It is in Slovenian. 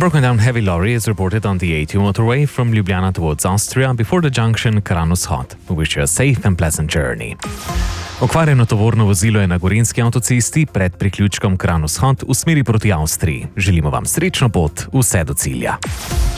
broken down heavy lorry is reported on the A2 motorway from Ljubljana towards Austria before the junction Kranj-Vzhod. We wish you a safe and pleasant journey. Okvarjeno tovorno vozilo je na gorenjski avtocesti pred priključkom Kranj-Vzhod v smeri proti Avstriji. Želimo vam srečno pot vse do cilja.